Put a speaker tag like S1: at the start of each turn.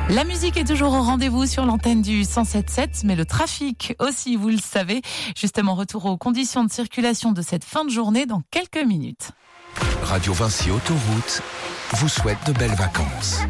S1: La musique est toujours au rendez-vous sur l'antenne du 107.7, mais le trafic aussi, vous le savez. Justement, retour aux conditions de circulation de cette fin de journée dans quelques minutes.
S2: Radio Vinci Autoroute vous souhaite de belles vacances.